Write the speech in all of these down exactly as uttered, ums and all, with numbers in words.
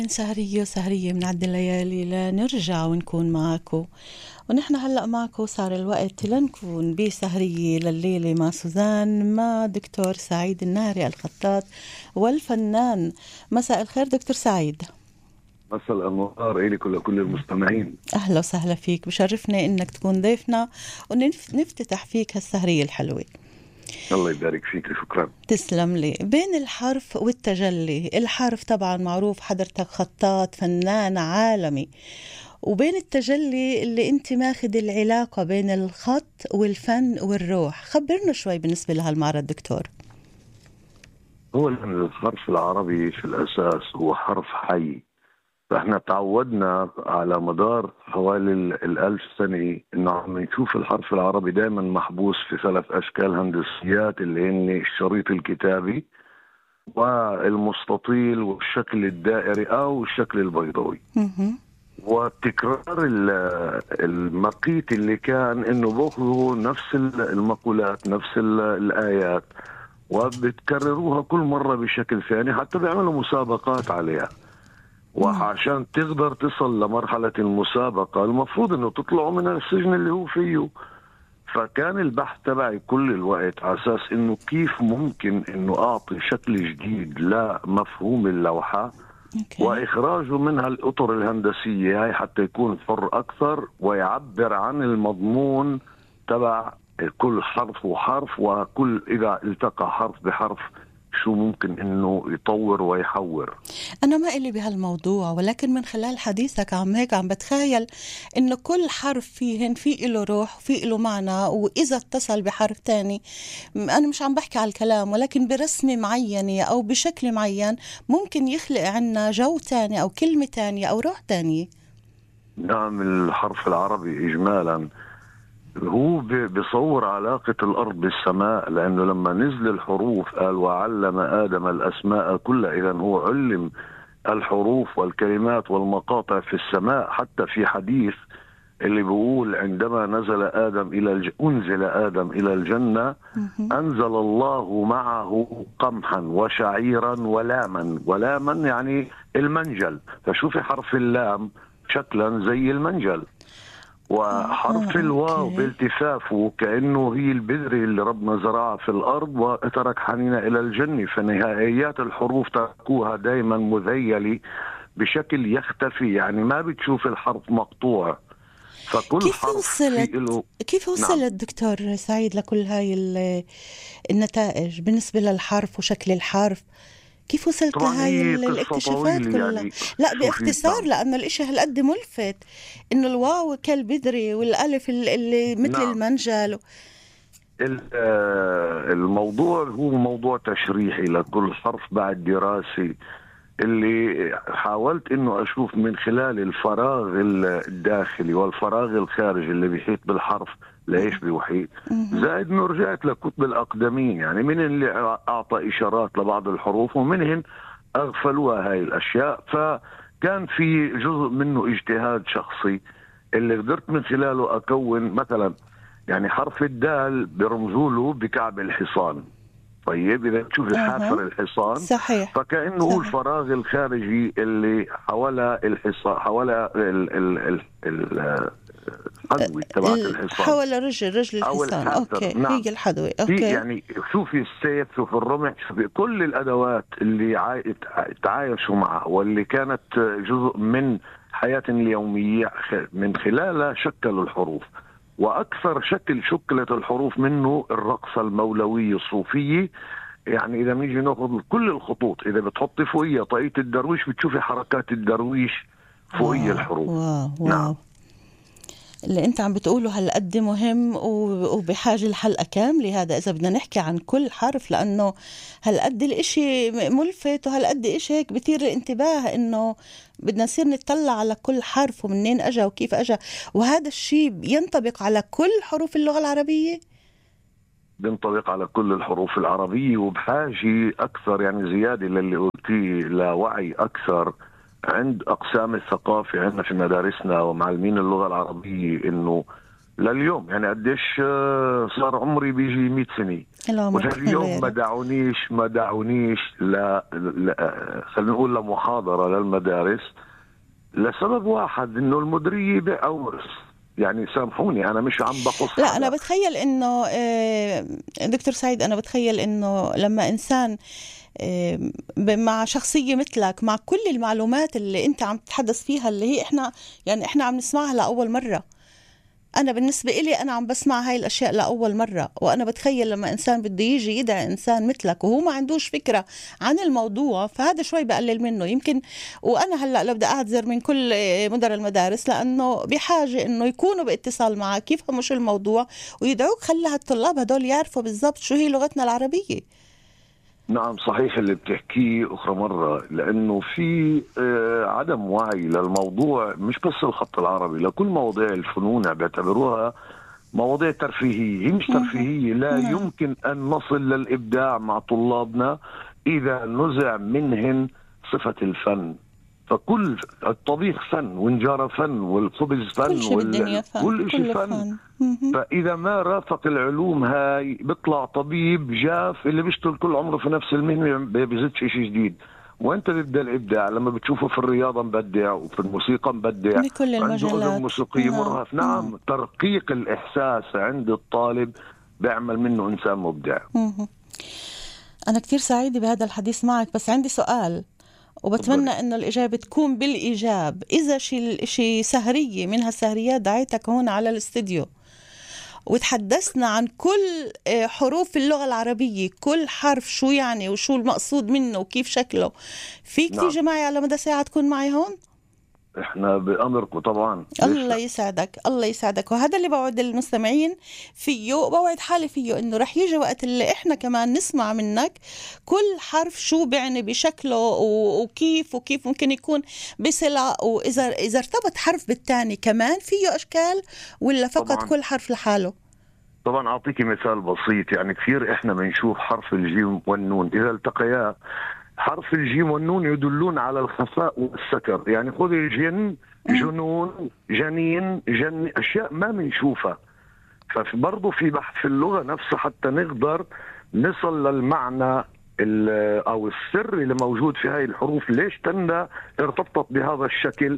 سهرية وسهرية بنعدي الليالي لنرجع ونكون معاكم. ونحن هلأ معكم صار الوقت لنكون بسهرية لليلة مع سوزان مع دكتور سعيد النهري الخطاط والفنان. مساء الخير دكتور سعيد. مساء الأنوار إليك ولكل المستمعين. أهلا وسهلا فيك، بشرفنا إنك تكون ضيفنا ونفتتح فيك هالسهرية الحلوة. الله يبارك فيك، شكرا. تسلم لي. بين الحرف والتجلي، الحرف طبعا معروف حضرتك خطاط فنان عالمي، وبين التجلي اللي انت ماخذ العلاقة بين الخط والفن والروح. خبرنا شوي بالنسبة لهالمعرض دكتور. هو الحرف العربي في الأساس هو حرف حي، فإحنا تعودنا على مدار حوالي الألف سنة إنه عم نشوف الحرف العربي دائما محبوس في ثلاث أشكال هندسيات اللي هن الشريط الكتابي والمستطيل والشكل الدائري أو الشكل البيضاوي. وتكرار المقيت اللي كان إنه بأخذوا نفس المقولات نفس الآيات وبتكرروها كل مرة بشكل ثاني حتى بيعملوا مسابقات عليها. وعشان تقدر تصل لمرحلة المسابقة المفروض انه تطلعوا من السجن اللي هو فيه. فكان البحث تبعي كل الوقت على اساس انه كيف ممكن انه اعطي شكل جديد لمفهوم اللوحة okay. واخراجه منها الاطر الهندسية هاي حتى يكون حر اكثر ويعبر عن المضمون تبع كل حرف وحرف، وكل اذا التقى حرف بحرف شو ممكن انه يطور ويحور. انا ما إلي بهالموضوع، ولكن من خلال حديثك عم هيك عم بتخيل انه كل حرف فيهن في له روح وفي له معنى، واذا اتصل بحرف تاني انا مش عم بحكي على الكلام ولكن برسمة معينة او بشكل معين ممكن يخلق عنا جو تاني او كلمة تانية او روح تانية. نعم، الحرف العربي اجمالا هو بيصور علاقة الأرض بالسماء، لأنه لما نزل الحروف قال وعلم آدم الأسماء كلها، إذن هو علم الحروف والكلمات والمقاطع في السماء. حتى في حديث اللي بيقول عندما نزل آدم إلى الج... أنزل آدم إلى الجنة أنزل الله معه قمحا وشعيرا ولاما. ولاما يعني المنجل، فشوفي حرف اللام شكلا زي المنجل، وحرف الواو بالتفافه كأنه هي البذرة اللي ربنا زرعها في الأرض وترك حنينة إلى الجنة. فنهائيات الحروف تركوها دايما مذيلة بشكل يختفي، يعني ما بتشوف الحرف مقطوع. فكل كيف حرف وصلت له... كيف وصلت نعم. دكتور سعيد لكل هاي النتائج بالنسبة للحرف وشكل الحرف؟ كيف وصلت لهاي الاكتشافات كلها؟ يعني لا باختصار، لأنه الاشي هالقد ملفت إنه الواو كالبذرة والألف اللي مثل نعم. المنجل. الموضوع هو موضوع تشريحي لكل حرف بعد دراسة، اللي حاولت إنه أشوف من خلال الفراغ الداخلي والفراغ الخارجي اللي بيحيط بالحرف ليش بيوحي. زائد انه رجعت لكتب الأقدمين، يعني من اللي أعطى إشارات لبعض الحروف ومنهم أغفلوها هاي الأشياء. فكان في جزء منه اجتهاد شخصي اللي قدرت من خلاله أكون مثلا يعني حرف الدال برمزوا له بكعب الحصان. طيب إذا تشوف حافر الحصان صحيح. فكأنه هو الفراغ الخارجي اللي حول الحصان حول ال ال ال ال الحدوي تبعت الحصان، حول رجل رجل الحصان. اوكي نعم. هي الحدوي. اوكي يعني شوفي السيف، شوفي الرمح، شوفي كل الادوات اللي عاي... تعايشوا معها واللي كانت جزء من حياتنا اليوميه من خلالها شكلوا الحروف. واكثر شكل شكلت الحروف منه الرقصه المولويه الصوفيه. يعني اذا بنيجي ناخذ كل الخطوط، اذا بتحطي فوقيها طاقية الدرويش بتشوفي حركات الدرويش فوقيها الحروف. واو واو. نعم. اللي انت عم بتقوله هالقد مهم وبحاجة لحلقة كاملة هذا إذا بدنا نحكي عن كل حرف، لأنه هالقد الاشي ملفت وهالقد إشي هيك بثير الانتباه إنه بدنا نصير نطلع على كل حرف ومنين أجا وكيف أجا. وهذا الشيء ينطبق على كل حروف اللغة العربية؟ بينطبق على كل الحروف العربية، وبحاجة أكثر يعني زيادة للي قلتيه لوعي أكثر عند أقسام الثقافة عندنا في مدارسنا ومعلمين اللغة العربية، إنه لليوم. يعني قديش صار عمري بيجي مئة سنة ولليوم ما دعونيش ما دعونيش لا, لا خلينا نقول لمحاضرة للمدارس لسبب واحد، انه المديرية بأورث. يعني سامحوني انا مش عم بقص. لا انا بتخيل انه دكتور سعيد، انا بتخيل انه لما انسان مع شخصية مثلك، مع كل المعلومات اللي انت عم تتحدث فيها اللي هي احنا يعني احنا عم نسمعها لأول مرة. أنا بالنسبة إلي أنا عم بسمع هاي الأشياء لأول مرة، وأنا بتخيل لما إنسان بده يجي يدعي إنسان مثلك وهو ما عندوش فكرة عن الموضوع، فهذا شوي بقلل منه يمكن. وأنا هلأ لو بدي أعتذر من كل مدراء المدارس، لأنه بحاجة إنه يكونوا باتصال معك، يفهموا شو الموضوع ويدعوك. خلي هالطلاب هدول يعرفوا بالضبط شو هي لغتنا العربية. نعم صحيح اللي بتحكيه أخرى مرة، لأنه في عدم وعي للموضوع، مش بس الخط العربي، لكل مواضيع الفنون بيعتبروها مواضيع ترفيهية. هي مش ترفيهية. لا يمكن أن نصل للإبداع مع طلابنا إذا نزع منهن صفة الفن. فكل الطبيخ فن، والنجارة فن، والخبز فن، كل شيء بالدنيا فن، كل شيء فن. فن. فإذا ما رافق العلوم هاي بيطلع طبيب جاف اللي بيشتغل كل عمره في نفس المهنة، ما بيزيدش شيء جديد. وانت بيبدا الابداع لما بتشوفه في الرياضه مبدع، وفي الموسيقى مبدع، بكل المجالات. عنده موسيقيه مرهف. نعم. نعم ترقيق الاحساس عند الطالب بيعمل منه انسان مبدع. انا كثير سعيده بهذا الحديث معك، بس عندي سؤال وبتمنى انه الاجابه تكون بالايجاب. اذا شي شي سهريه من هالسهريات دعيتك هون على الاستديو وتحدثنا عن كل حروف اللغة العربية، كل حرف شو يعني وشو المقصود منه وكيف شكله، فيك نعم. تيجي معي على مدى ساعة تكون معي هون؟ احنا بأمركم طبعا. الله يسعدك، الله يسعدك. وهذا اللي بوعد المستمعين فيه وبوعد حالي فيه، انه رح يجي وقت اللي احنا كمان نسمع منك كل حرف شو بيعني بشكله وكيف وكيف ممكن يكون بصلة، واذا اذا ارتبط حرف بالتاني كمان فيه اشكال، ولا فقط طبعاً. كل حرف لحاله؟ طبعا اعطيكي مثال بسيط. يعني كثير احنا بنشوف حرف الجيم والنون اذا التقيا، حرف الجيم والنون يدلون على الخفاء والستر. يعني خذ الجن، جنون، جنين، جن، اشياء ما بنشوفها. فبرضه في بحث في اللغه نفسها حتى نقدر نصل للمعنى او السر اللي موجود في هاي الحروف، ليش تندى ارتبطت بهذا الشكل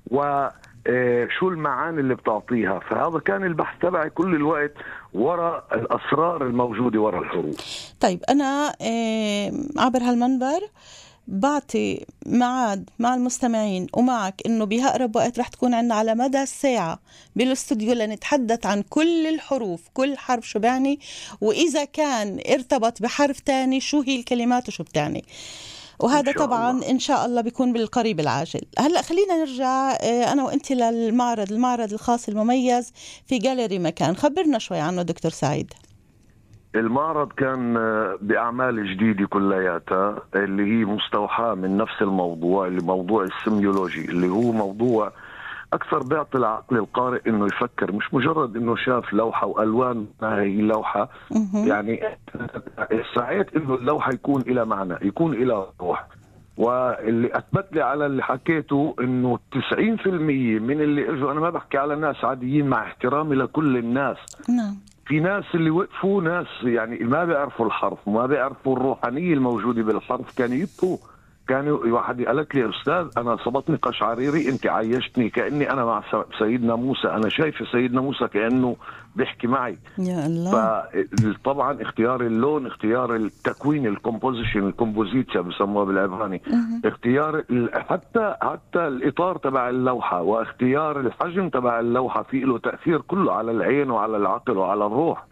وشو المعاني اللي بتعطيها. فهذا كان البحث تبعي كل الوقت وراء الأسرار الموجودة وراء الحروف. طيب أنا عبر هالمنبر بعطي معاد مع المستمعين ومعك إنه بأقرب وقت رح تكون عنا على مدى الساعة بالاستوديو لنتحدث عن كل الحروف، كل حرف شو بعني، وإذا كان ارتبط بحرف تاني شو هي الكلمات وشو بتعني. وهذا إن طبعا الله. إن شاء الله بيكون بالقريب العاجل. هلأ خلينا نرجع أنا وإنتي للمعرض، المعرض الخاص المميز في جاليري مكان. خبرنا شوي عنه دكتور سعيد. المعرض كان بأعمال جديدة كلياتها اللي هي مستوحاة من نفس الموضوع، اللي موضوع السيميولوجي، اللي هو موضوع أكثر بيعطي العقل القارئ إنه يفكر، مش مجرد إنه شاف لوحة وألوان ما هي لوحة. يعني سعيت إنه اللوحة يكون إلى معنى، يكون إلى روح. واللي أثبت لي على اللي حكيته إنه تسعين في المية من اللي إجوا، أنا ما بحكي على ناس عاديين مع احترامي لكل الناس، نعم، في ناس اللي وقفوا ناس يعني ما بيعرفوا الحرف وما بيعرفوا الروحانية الموجودة بالحرف، كانوا يبكوا. كانوا واحد قالت لي أستاذ أنا صبتني قشعريري، أنت عايشتني كأني أنا مع سيدنا موسى، أنا شايف سيدنا موسى كأنه بيحكي معي. يا الله. فطبعا اختيار اللون، اختيار التكوين، الكومبوزيشن، الكومبوزيتشا بسموها بالعبراني، اختيار حتى حتى الإطار تبع اللوحة واختيار الحجم تبع اللوحة في له تأثير كله على العين وعلى العقل وعلى الروح.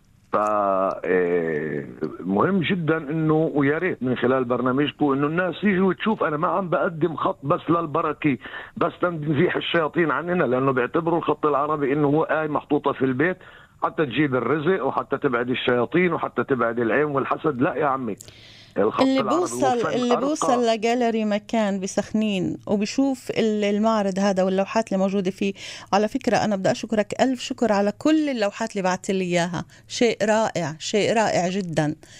فمهم جدا انه ويا ريت من خلال برنامجكم انه الناس يجوا وتشوف انا ما عم بقدم خط بس للبركه بس تنزيح الشياطين عننا، لانه بيعتبروا الخط العربي انه هو آية محطوطه في البيت حتى تجيب الرزق وحتى تبعد الشياطين وحتى تبعد العين والحسد. لا يا عمي، اللي بوصل اللي بوصل لجاليري مكان بسخنين وبيشوف المعرض هذا واللوحات اللي موجودة فيه. على فكرة أنا بدي أشكرك ألف شكر على كل اللوحات اللي بعت لي إياها، شيء رائع، شيء رائع جدا.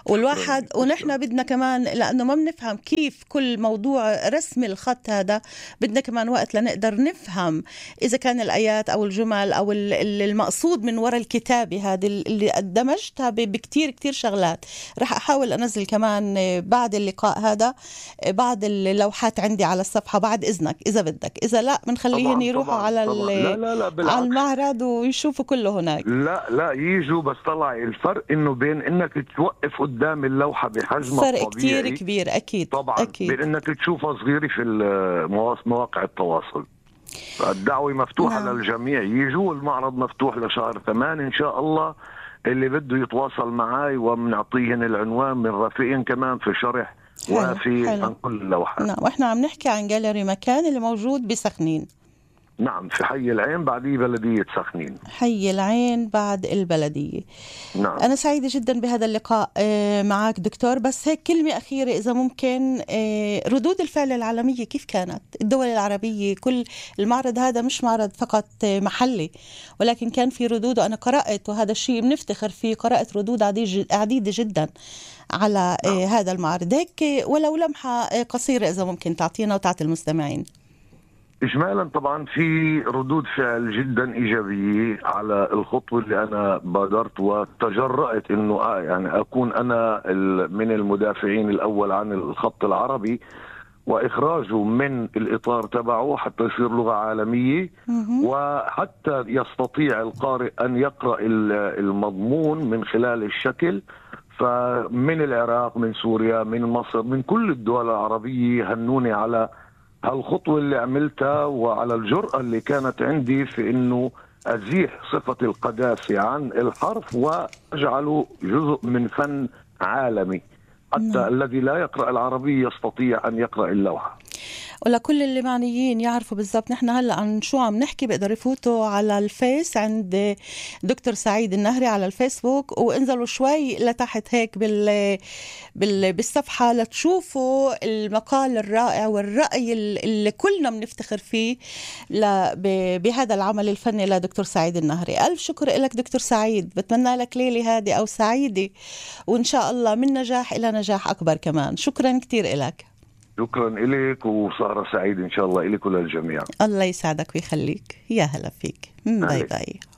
والواحد ونحن بدنا كمان، لأنه ما بنفهم كيف كل موضوع رسم الخط هذا، بدنا كمان وقت لنقدر نفهم إذا كان الآيات أو الجمل أو المقصود من وراء الكتابة هذه اللي دمجتها بكتير كتير شغلات. رح أحاول أنزل كمان بعد اللقاء هذا بعض اللوحات عندي على الصفحة بعد إذنك إذا بدك، إذا لا بنخليهم يروحوا طبعاً على طبعاً. لا لا لا على المعرض ويشوفوا كله هناك. لا لا ييجوا، بس طلع الفرق إنه بين إنك توقف قدام اللوحة بحجمها فرق الطبيعي كتير كبير أكيد طبعا أكيد. بين إنك تشوفها صغيرة في مواقع التواصل. الدعوة مفتوحة نعم. للجميع ييجوا، المعرض مفتوح لشهر ثمان إن شاء الله. اللي بده يتواصل معي ومنعطيهن العنوان من رفيقين كمان في شرح وافي عن كل اللوحات. نعم، وإحنا عم نحكي عن جاليري مكان اللي موجود بسخنين. نعم، في حي العين بعديه بلدية سخنين. حي العين بعد البلدية. نعم. أنا سعيدة جدا بهذا اللقاء معك دكتور. بس هيك كلمة أخيرة إذا ممكن، ردود الفعل العالمية كيف كانت؟ الدول العربية، كل المعرض هذا مش معرض فقط محلي، ولكن كان في ردود، وأنا قرأت وهذا الشيء بنفتخر فيه، قرأت ردود عديدة جدا على نعم. هذا المعرض. هيك ولو لمحة قصيرة إذا ممكن تعطينا وتعطي المستمعين. إجمالا طبعا في ردود فعل جدا إيجابية على الخطوة اللي أنا بادرت وتجرأت إنه يعني أكون أنا من المدافعين الأول عن الخط العربي وإخراجه من الإطار تبعه حتى يصير لغة عالمية، وحتى يستطيع القارئ أن يقرأ المضمون من خلال الشكل. فمن العراق، من سوريا، من مصر، من كل الدول العربية هنوني على هالخطوة اللي عملتها وعلى الجرأة اللي كانت عندي في إنه أزيح صفة القداسة عن الحرف وأجعله جزء من فن عالمي، حتى نعم. الذي لا يقرأ العربي يستطيع أن يقرأ اللوحة. ولكل اللي معنيين يعرفوا بالضبط نحن هلا عن شو عم نحكي، بيقدروا يفوتوا على الفيس عند دكتور سعيد النهري على الفيسبوك، وانزلوا شوي لتحت هيك بال... بال... بالصفحة لتشوفوا المقال الرائع والرأي اللي كلنا بنفتخر فيه ل... ب... بهذا العمل الفني لدكتور سعيد النهري. ألف شكر لك دكتور سعيد، بتمنى لك ليلة هادئة أو سعيدة، وإن شاء الله من نجاح إلى نجاح أكبر كمان. شكرا كتير لك. شكرا إليك وسهرة سعيد إن شاء الله إليك وللجميع. الله يسعدك ويخليك. يا هلا فيك. باي باي.